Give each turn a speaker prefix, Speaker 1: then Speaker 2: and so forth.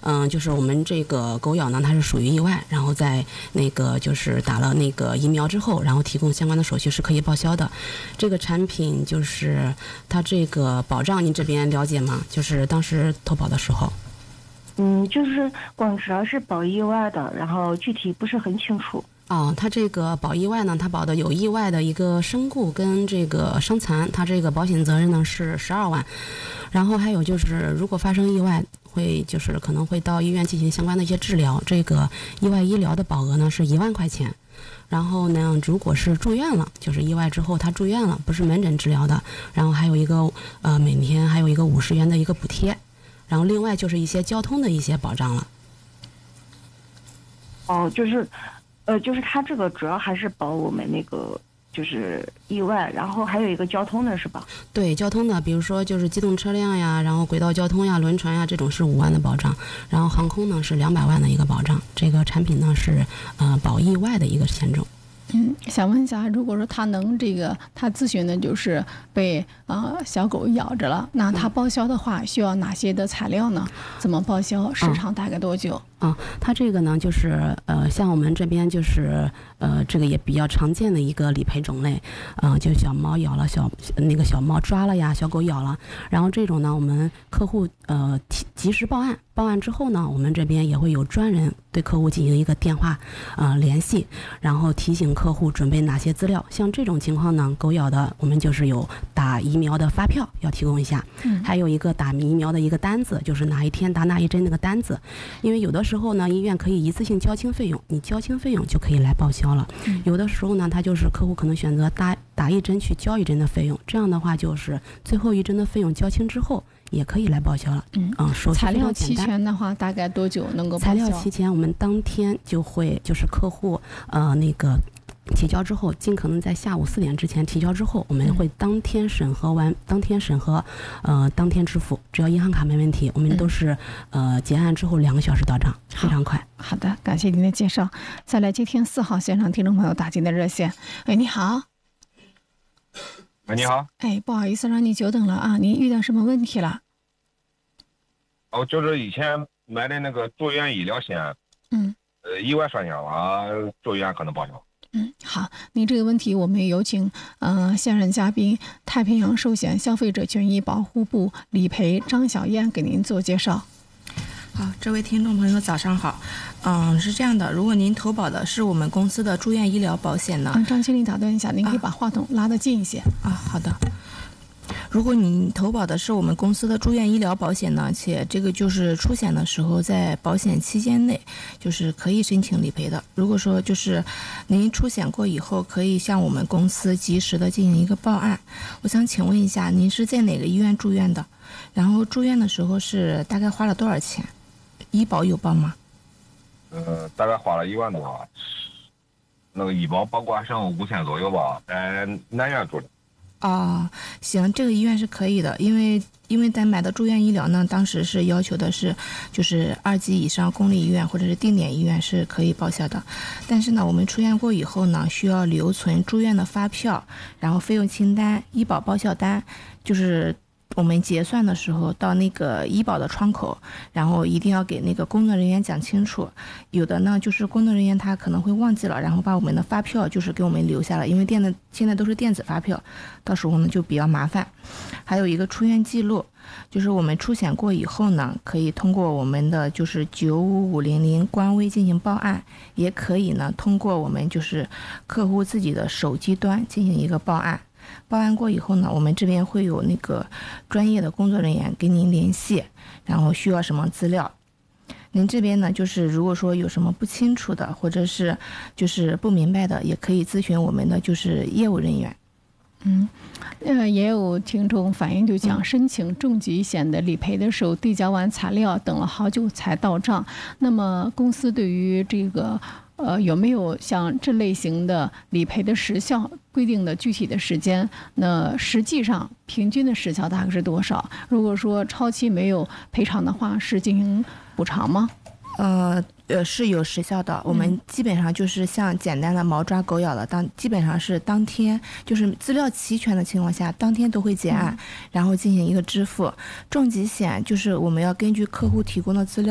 Speaker 1: 就是我们这个狗咬呢，它是属于意外，然后在那个就是打了那个疫苗之后，然后提供相关的手续是可以报销的。这个产品就是它这个保障，您这边了解吗？就是当时投保的时候。
Speaker 2: 就是光知道是保意外的，然后具体不是很清楚。
Speaker 1: 它这个保意外呢，它保的有意外的一个身故跟这个伤残，它这个保险责任呢是12万，然后还有就是如果发生意外，就是可能会到医院进行相关的一些治疗，这个意外医疗的保额呢是1万块钱。然后呢，如果是住院了，就是意外之后他住院了，不是门诊治疗的，然后还有一个每天还有一个50元的一个补贴。然后另外就是一些交通的一些保障了。
Speaker 2: 就是它这个主要还是保我们那个就是意外，然后还有一个交通的是吧？对，交通的，比如说就是机动车辆呀，然后轨道交通呀、轮船呀，这种是5万的保障，然后航空呢是200万的一个保障。这个产品呢是保意外的一个险种。
Speaker 3: 想问一下，如果说他咨询的就是被小狗咬着了，那他报销的话需要哪些的材料呢？怎么报销？时长大概多久？
Speaker 1: 它这个呢就是像我们这边就是这个也比较常见的一个理赔种类，就小猫咬了小猫抓了呀，小狗咬了，然后这种呢我们客户及时报案之后呢，我们这边也会有专人对客户进行一个电话联系，然后提醒客户准备哪些资料。像这种情况呢，狗咬的我们就是有打疫苗的发票要提供一下，还有一个打疫苗的一个单子，就是哪一天打哪一针那个单子。因为有的时候呢，医院可以一次性交清费用，你交清费用就可以来报销了。有的时候呢，他就是客户可能选择打一针去交一针的费用，这样的话就是最后一针的费用交清之后也可以来报销了。手续
Speaker 3: 材料齐全的话，大概多久能够报销？材
Speaker 1: 料齐全，我们当天就是客户那个提交之后，尽可能在下午4点之前提交之后，我们会当天审核，当天支付，只要银行卡没问题，我们都是结案之后2个小时到账，非常快。
Speaker 3: 好的，感谢您的介绍。再来接听4号线上听众朋友打进的热线。你好。
Speaker 4: 你好。
Speaker 3: 不好意思让你久等了啊，您遇到什么问题了？
Speaker 4: 就是以前买的那个住院医疗险，意外摔伤了，住院可能报销。
Speaker 3: 好，您这个问题我们有请现任嘉宾太平洋寿险消费者权益保护部理赔张小燕给您做介绍。
Speaker 5: 好，这位听众朋友早上好。是这样的，如果您投保的是我们公司的住院医疗保险呢，
Speaker 3: 张经理打断一下，您可以把话筒拉得近一些。
Speaker 5: 好的。如果你投保的是我们公司的住院医疗保险呢，且这个就是出险的时候在保险期间内就是可以申请理赔的。如果说就是您出险过以后，可以向我们公司及时的进行一个报案。我想请问一下，您是在哪个医院住院的？然后住院的时候是大概花了多少钱？医保有报吗？
Speaker 4: 大概花了1万多，那个医保包括剩5000左右吧，在南院住的。
Speaker 5: 行，这个医院是可以的，因为咱买的住院医疗呢，当时是要求的是就是2级以上公立医院或者是定点医院是可以报销的，但是呢，我们出院过以后呢，需要留存住院的发票，然后费用清单、医保报销单，就是我们结算的时候到那个医保的窗口，然后一定要给那个工作人员讲清楚。有的呢就是工作人员他可能会忘记了，然后把我们的发票就是给我们留下了，因为现在都是电子发票，到时候呢就比较麻烦。还有一个出院记录，就是我们出险过以后呢，可以通过我们的就是95500官微进行报案，也可以呢通过我们就是客户自己的手机端进行一个报案。报案过以后呢，我们这边会有那个专业的工作人员跟您联系，然后需要什么资料。您这边呢，就是如果说有什么不清楚的，或者是就是不明白的，也可以咨询我们的就是业务人员。
Speaker 3: 也有听众反映，就讲申请重疾险的理赔的时候，递交完材料等了好久才到账。那么公司对于这个有没有像这类型的理赔的时效规定的具体的时间？那实际上平均的时效大概是多少？如果说超期没有赔偿的话，是进行补偿吗？
Speaker 5: 是有时效的。我们基本上就是像简单的猫抓狗咬的，基本上是当天，就是资料齐全的情况下，当天都会结案，然后进行一个支付。重疾险就是我们要根据客户提供的资料。